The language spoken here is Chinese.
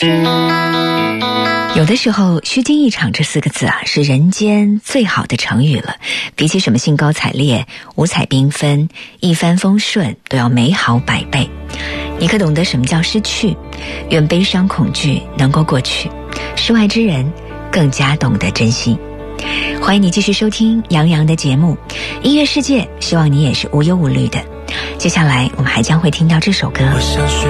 有的时候虚惊一场这4个字啊，是人间最好的成语了。比起什么兴高采烈、五彩缤纷、一帆风顺，都要美好100倍。你可懂得什么叫失去，愿悲伤恐惧能够过去，世外之人更加懂得珍惜。欢迎你继续收听杨洋的节目音乐世界，希望你也是无忧无虑的。接下来我们还将会听到这首歌。 我想学